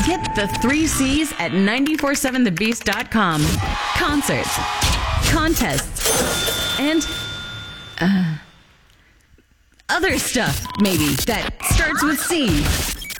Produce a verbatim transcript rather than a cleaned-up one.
Get the three C's at nine four seven the beast dot com. Concerts, contests, and uh, other stuff, maybe, that starts with C.